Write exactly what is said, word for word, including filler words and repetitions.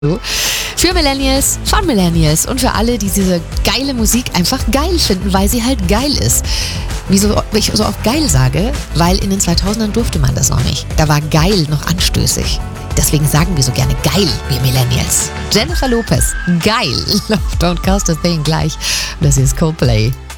Für Millennials, von Millennials und für alle, die diese geile Musik einfach geil finden, weil sie halt geil ist. Wieso ich so oft geil sage? Weil in den zweitausendern durfte man das noch nicht. Da war geil noch anstößig. Deswegen sagen wir so gerne geil, wir Millennials. Jennifer Lopez, geil. Love Don't Cost a Thing gleich. Und das hier ist Coldplay.